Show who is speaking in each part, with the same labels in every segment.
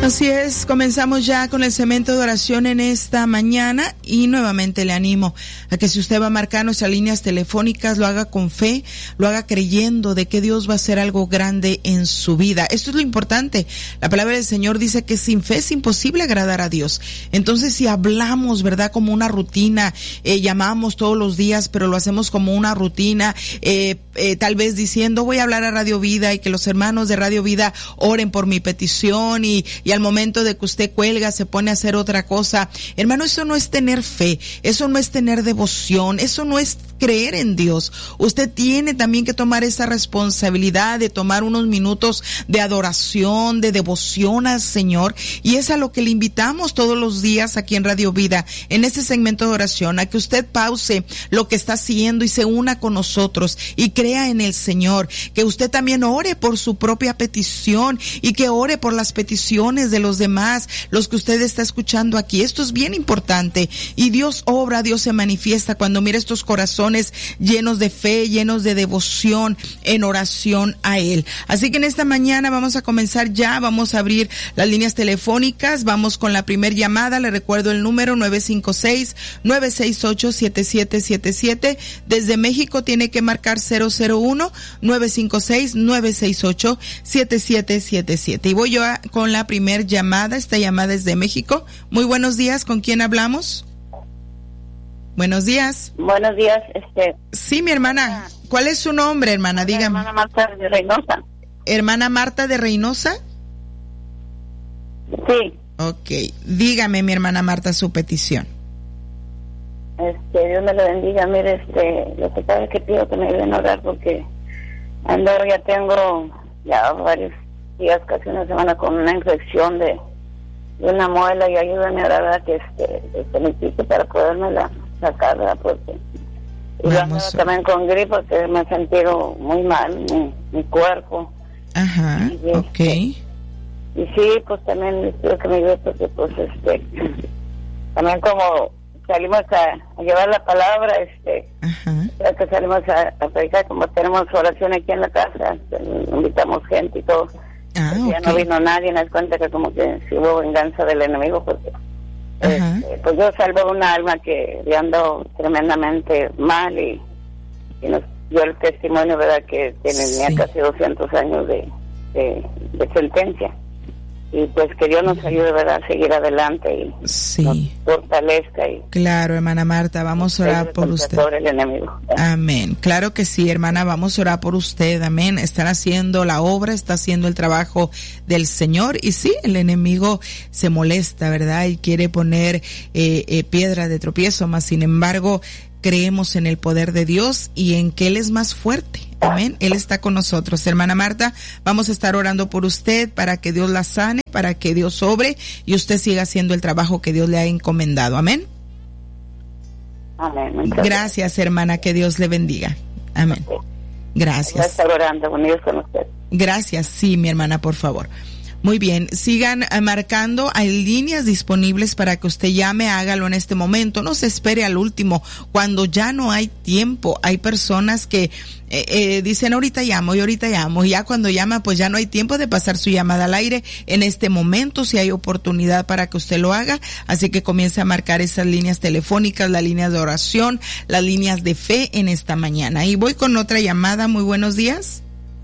Speaker 1: Así es, comenzamos ya con el segmento de oración en esta mañana y nuevamente le animo a que si usted va a marcar nuestras líneas telefónicas, lo haga con fe, lo haga creyendo de que Dios va a hacer algo grande en su vida. Esto es lo importante. La palabra del Señor dice que sin fe es imposible agradar a Dios. Entonces, si hablamos, ¿verdad?, como una rutina, llamamos todos los días, pero lo hacemos como una rutina, tal vez diciendo, voy a hablar a Radio Vida y que los hermanos de Radio Vida oren por mi petición y al momento de que usted cuelga se pone a hacer otra cosa. Hermano, eso no es tener fe, eso no es tener devoción, eso no es creer en Dios. Usted tiene también que tomar esa responsabilidad de tomar unos minutos de adoración, de devoción al Señor, y es a lo que le invitamos todos los días aquí en Radio Vida, en este segmento de oración, a que usted pause lo que está haciendo y se una con nosotros y crea en el Señor, que usted también ore por su propia petición y que ore por las peticiones de los demás, los que usted está escuchando aquí. Esto es bien importante y Dios obra, Dios se manifiesta cuando mira estos corazones llenos de fe, llenos de devoción en oración a Él. Así que en esta mañana vamos a comenzar ya, vamos a abrir las líneas telefónicas, vamos con la primer llamada. Le recuerdo el número 956-968-7777. Desde México tiene que marcar 001-956-968-7777. Y voy yo con la primer llamada. Esta llamada es de México. Muy buenos días, ¿con quién hablamos? Buenos días.
Speaker 2: Buenos días,
Speaker 1: Sí, mi hermana. ¿Cuál es su nombre, hermana? Dígame.
Speaker 2: Hermana Marta de Reynosa.
Speaker 1: ¿Hermana Marta de Reynosa?
Speaker 2: Sí.
Speaker 1: Ok. Dígame, mi hermana Marta, su petición.
Speaker 2: Dios me lo bendiga. Mire, lo que pasa es que pido que me ayuden a orar porque ya tengo varios días, casi una semana, con una infección de una muela, y ayúdame a orar que me quite para podérmela sacar, ¿verdad? Porque yo andaba también con gripe porque me he sentido muy mal mi cuerpo.
Speaker 1: Ajá,
Speaker 2: y sí, pues también les pido que me ayude porque pues también como salimos a llevar la palabra, creo que salimos a predicar, como tenemos oración aquí en la casa, invitamos gente y todo. Ya no vino nadie, me das cuenta que como que si hubo venganza del enemigo, porque pues yo salvo una alma que le ando tremendamente mal y nos dio el testimonio, ¿verdad?, que tenía casi 200 años de sentencia, y pues que Dios nos ayude, ¿verdad?, a seguir adelante y nos fortalezca. Y
Speaker 1: claro, hermana Marta, vamos a orar por usted.
Speaker 2: Sobre el enemigo.
Speaker 1: Amén. Claro que sí, hermana, vamos a orar por usted. Amén. Están haciendo la obra, está haciendo el trabajo del Señor, y sí, el enemigo se molesta, ¿verdad?, y quiere poner piedra de tropiezo, mas sin embargo creemos en el poder de Dios y en que Él es más fuerte. Amén. Él está con nosotros. Hermana Marta, vamos a estar orando por usted para que Dios la sane, para que Dios obre y usted siga haciendo el trabajo que Dios le ha encomendado. Amén.
Speaker 2: Amén.
Speaker 1: Gracias, hermana, que Dios le bendiga. Amén. Gracias.
Speaker 2: Voy a estar orando, unidos con usted.
Speaker 1: Gracias. Sí, mi hermana, por favor. Muy bien, sigan marcando, hay líneas disponibles para que usted llame, hágalo en este momento, no se espere al último, cuando ya no hay tiempo. Hay personas que dicen ahorita llamo, y ya cuando llama pues ya no hay tiempo de pasar su llamada al aire. En este momento sí hay oportunidad para que usted lo haga, así que comience a marcar esas líneas telefónicas, las líneas de oración, las líneas de fe en esta mañana. Y voy con otra llamada. Muy buenos días.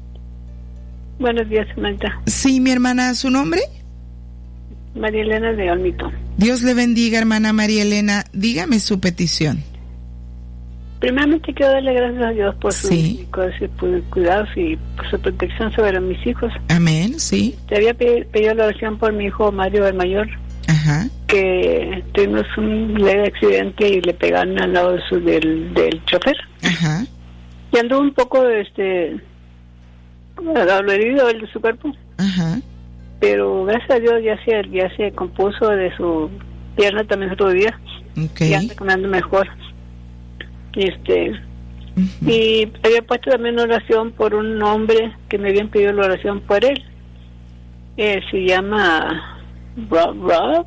Speaker 3: Buenos días, Samantha.
Speaker 1: Sí, mi hermana, ¿su nombre?
Speaker 3: María Elena de Olmito.
Speaker 1: Dios le bendiga, hermana María Elena. Dígame su petición.
Speaker 3: Primeramente quiero darle gracias a Dios por sus cuidados y por su protección sobre mis hijos.
Speaker 1: Amén, sí.
Speaker 3: Te había pedido la oración por mi hijo Mario, el mayor.
Speaker 1: Ajá.
Speaker 3: Que tuvimos un leve accidente y le pegaron al lado del chofer.
Speaker 1: Ajá.
Speaker 3: Y andó un poco dolorido de su cuerpo.
Speaker 1: Ajá.
Speaker 3: Pero gracias a Dios ya se compuso de su pierna también otro día.
Speaker 1: Okay.
Speaker 3: Y anda caminando mejor. Y había puesto también una oración por un hombre que me habían pedido la oración por él. Se llama Rob,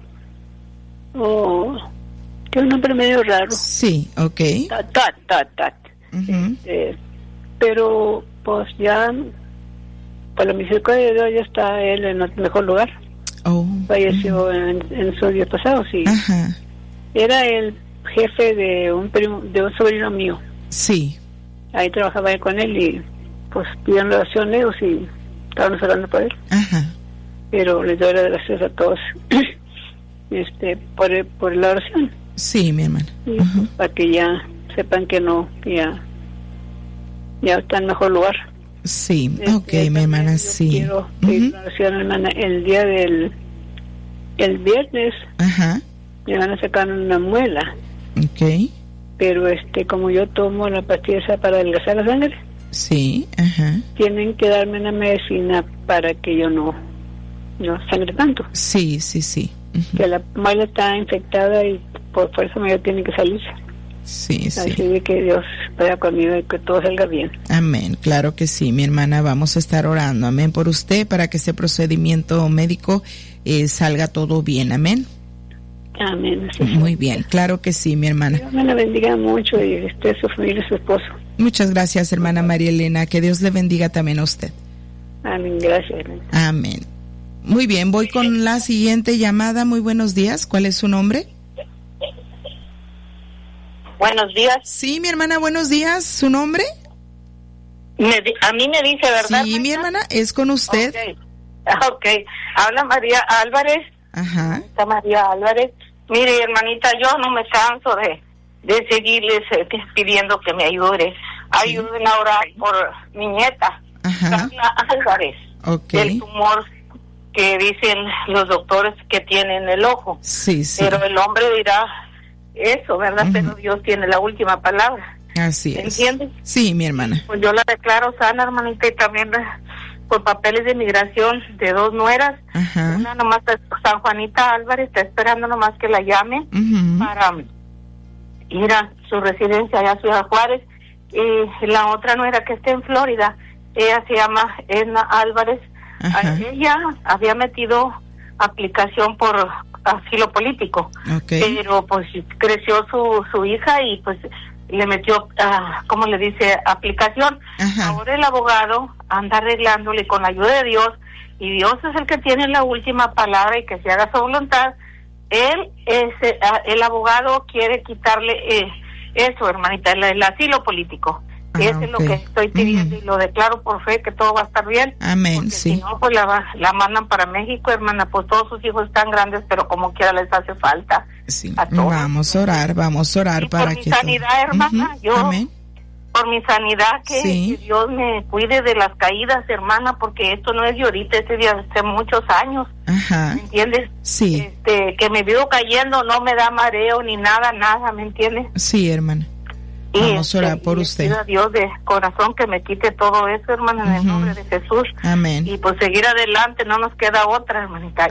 Speaker 3: que es un nombre medio raro.
Speaker 1: Sí, okay.
Speaker 3: Tat.
Speaker 1: Uh-huh.
Speaker 3: Pero pues ya, por la misericordia de Dios, ya está él en el mejor lugar. falleció en su día pasado, sí.
Speaker 1: Ajá.
Speaker 3: Era el jefe de un sobrino mío.
Speaker 1: Sí.
Speaker 3: Ahí trabajaba con él y pues pidieron oraciones y estábamos orando por él.
Speaker 1: Ajá.
Speaker 3: Pero les doy las gracias a todos por la oración.
Speaker 1: Sí, mi hermana.
Speaker 3: Y pues, para que ya sepan que ya está en mejor lugar.
Speaker 1: Sí, mi hermana, sí.
Speaker 3: Quiero pedir oración, hermana, el día el viernes.
Speaker 1: Ajá.
Speaker 3: Me van a sacar una muela.
Speaker 1: Okay.
Speaker 3: Pero como yo tomo la pastilla esa para adelgazar la sangre.
Speaker 1: Sí, ajá.
Speaker 3: Tienen que darme una medicina para que yo no sangre tanto.
Speaker 1: Sí.
Speaker 3: Que la muela está infectada y por fuerza mayor tiene que salirse.
Speaker 1: Sí.
Speaker 3: Así de que Dios vaya conmigo y que todo salga bien.
Speaker 1: Amén, claro que sí, mi hermana, vamos a estar orando, amén, por usted, para que ese procedimiento médico salga todo bien, amén.
Speaker 3: Amén. Sí.
Speaker 1: Muy bien, claro que sí, mi hermana.
Speaker 3: Dios me la bendiga mucho y su familia y su esposo.
Speaker 1: Muchas gracias, hermana María Elena, que Dios le bendiga también a usted.
Speaker 3: Amén, gracias.
Speaker 1: Amén. Muy bien, voy con la siguiente llamada. Muy buenos días, ¿cuál es su nombre?
Speaker 2: Buenos días.
Speaker 1: Sí, mi hermana, buenos días. ¿Su nombre?
Speaker 2: A mí me dice, ¿verdad?
Speaker 1: Sí, mi hermana, es con usted.
Speaker 2: Okay. Habla María Álvarez.
Speaker 1: Ajá.
Speaker 2: Está María Álvarez. Mire, hermanita, yo no me canso de seguirles pidiendo que me ayude. Ayuden a orar por mi nieta, Carla Álvarez, del tumor que dicen los doctores que tiene en el ojo.
Speaker 1: Sí.
Speaker 2: Pero el hombre dirá eso, ¿verdad? Pero Dios tiene la última palabra.
Speaker 1: Así es.
Speaker 2: ¿Entiendes?
Speaker 1: Sí, mi hermana.
Speaker 2: Pues yo la declaro sana, hermanita, y también por papeles de migración de 2 nueras.
Speaker 1: Ajá.
Speaker 2: Una nomás, San Juanita Álvarez, está esperando nomás que la llame para ir a su residencia allá a Ciudad Juárez. Y la otra nuera que está en Florida, ella se llama Edna Álvarez. Ella había metido aplicación por asilo político, pero pues creció su hija y pues le metió, ¿cómo le dice? Aplicación. Ahora el abogado anda arreglándole con la ayuda de Dios, y Dios es el que tiene la última palabra y que se haga su voluntad. El abogado quiere quitarle eso, hermanita, el asilo político. Eso es lo que estoy pidiendo y lo declaro por fe que todo va a estar bien.
Speaker 1: Amén,
Speaker 2: sí. Si no, pues la mandan para México, hermana, pues todos sus hijos están grandes, pero como quiera les hace falta.
Speaker 1: Sí, vamos a orar
Speaker 2: y
Speaker 1: para
Speaker 2: por mi sanidad, hermana, yo,
Speaker 1: amén.
Speaker 2: Por mi sanidad, que Dios me cuide de las caídas, hermana, porque esto no es de ahorita, es de hace muchos años. ¿Me entiendes?
Speaker 1: Sí.
Speaker 2: Que me vivo cayendo, no me da mareo ni nada, ¿me entiendes?
Speaker 1: Sí, hermana. Vamos a orar por usted.
Speaker 2: Pido a Dios de corazón que me quite todo eso, hermana, en el nombre de Jesús.
Speaker 1: Amén.
Speaker 2: Y pues seguir adelante, no nos queda otra, hermanita.